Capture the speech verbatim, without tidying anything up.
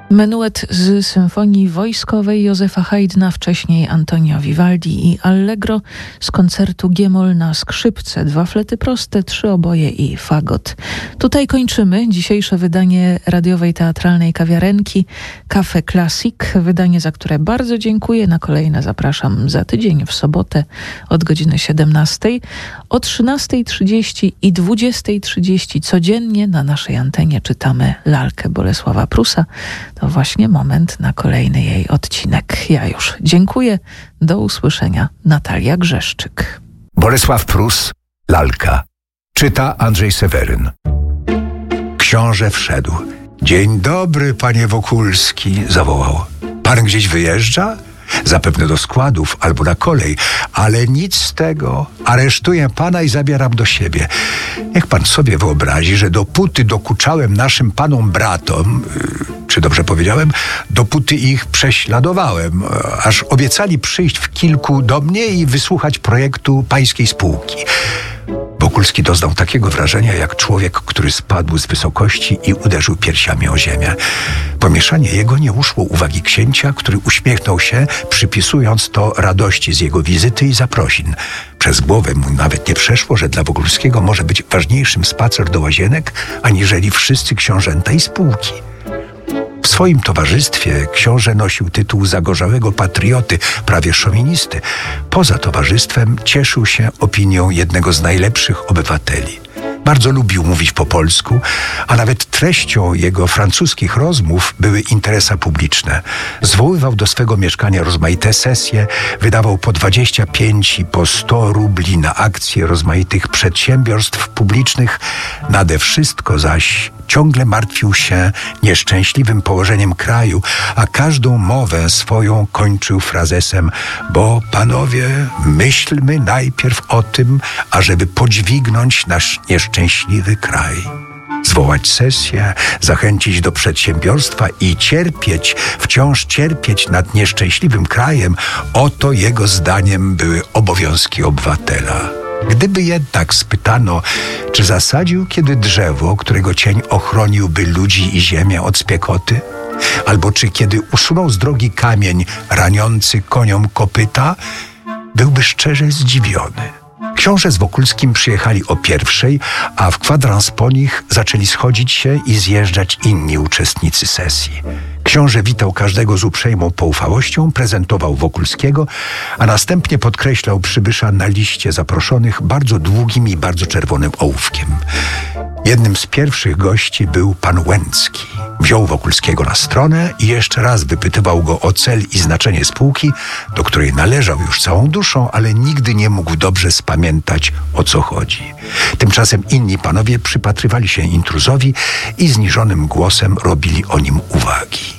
Menuet z symfonii wojskowej Józefa Haydna, wcześniej Antonio Vivaldi i Allegro z koncertu G-moll na skrzypce, dwa flety proste, trzy oboje i fagot. Tutaj kończymy dzisiejsze wydanie radiowej teatralnej kawiarenki Cafe Classic, wydanie, za które bardzo dziękuję. Na kolejne zapraszam za tydzień w sobotę od godziny siedemnastej. O trzynastej trzydzieści i dwudziestej trzydzieści codziennie na naszej antenie czytamy lalkę Bolesława Prusa. To właśnie moment na kolejny jej odcinek. Ja już dziękuję. Do usłyszenia. Natalia Grzeszczyk. Bolesław Prus, lalka. Czyta Andrzej Seweryn. Książę wszedł. Dzień dobry, panie Wokulski, zawołał. Pan gdzieś wyjeżdża? Zapewne do składów albo na kolej, ale nic z tego. Aresztuję pana i zabieram do siebie. Niech pan sobie wyobrazi, że dopóty dokuczałem naszym panom bratom, czy dobrze powiedziałem, dopóty ich prześladowałem, aż obiecali przyjść w kilku do mnie i wysłuchać projektu pańskiej spółki. Wokulski doznał takiego wrażenia, jak człowiek, który spadł z wysokości i uderzył piersiami o ziemię. Pomieszanie jego nie uszło uwagi księcia, który uśmiechnął się, przypisując to radości z jego wizyty i zaprosin. Przez głowę mu nawet nie przeszło, że dla Wokulskiego może być ważniejszym spacer do łazienek, aniżeli wszyscy książęta i spółki. W swoim towarzystwie książę nosił tytuł zagorzałego patrioty, prawie szowinisty. Poza towarzystwem cieszył się opinią jednego z najlepszych obywateli. Bardzo lubił mówić po polsku, a nawet treścią jego francuskich rozmów były interesa publiczne. Zwoływał do swego mieszkania rozmaite sesje, wydawał po dwadzieścia pięć i po sto rubli na akcje rozmaitych przedsiębiorstw publicznych. Nade wszystko zaś ciągle martwił się nieszczęśliwym położeniem kraju, a każdą mowę swoją kończył frazesem: bo panowie, myślmy najpierw o tym, ażeby podźwignąć nasz nieszczęśliwy kraj. Zwołać sesję, zachęcić do przedsiębiorstwa i cierpieć, wciąż cierpieć nad nieszczęśliwym krajem, oto jego zdaniem były obowiązki obywatela. Gdyby jednak spytano, czy zasadził kiedy drzewo, którego cień ochroniłby ludzi i ziemię od spiekoty, albo czy kiedy usunął z drogi kamień raniący koniom kopyta, byłby szczerze zdziwiony. Książę z Wokulskim przyjechali o pierwszej, a w kwadrans po nich zaczęli schodzić się i zjeżdżać inni uczestnicy sesji. Książę witał każdego z uprzejmą poufałością, prezentował Wokulskiego, a następnie podkreślał przybysza na liście zaproszonych bardzo długim i bardzo czerwonym ołówkiem. Jednym z pierwszych gości był pan Łęcki. Wziął Wokulskiego na stronę i jeszcze raz wypytywał go o cel i znaczenie spółki, do której należał już całą duszą, ale nigdy nie mógł dobrze spamiętać, o co chodzi. Tymczasem inni panowie przypatrywali się intruzowi i zniżonym głosem robili o nim uwagi.